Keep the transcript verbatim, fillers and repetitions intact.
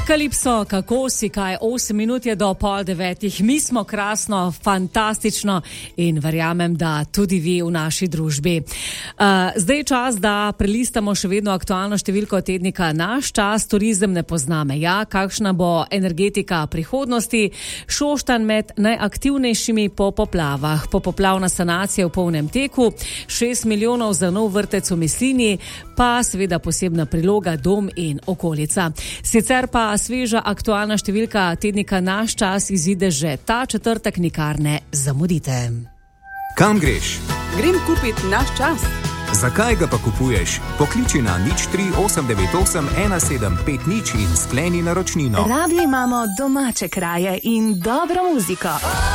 Kalipso, kako si kaj, osem minut je do pol devetih, mi smo krasno, fantastično in verjamem, da tudi vi v naši družbi. Uh, zdaj je čas, da prelistamo še vedno aktualno številko tednika Naš čas, turizem ne pozna meja, kakšna bo energetika prihodnosti, Šoštanj med najaktivnejšimi po poplavah, popoplavna sanacija v polnem teku, šest milijonov za nov vrtec v Mislinji, pa seveda posebna priloga Dom in okolica. Sicer pa sveža aktualna številka tednika Naš čas izide že ta četrtek, nikar ne zamudite. Kam greš? Grem kupit Naš čas. Zakaj ga pa kupuješ? Pokliči na nič tri osem devet osem ena sedem pet nič in skleni naročnino. Radi imamo domače kraje in dobro muziko.